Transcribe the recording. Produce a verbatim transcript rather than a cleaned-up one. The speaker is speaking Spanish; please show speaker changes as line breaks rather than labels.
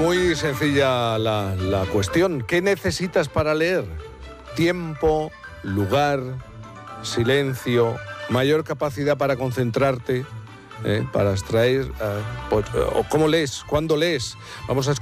muy sencilla la, la cuestión. ¿Qué necesitas para leer? Tiempo, lugar, silencio, mayor capacidad para concentrarte, eh, para extraer... Eh, o ¿cómo lees? ¿Cuándo lees? Vamos a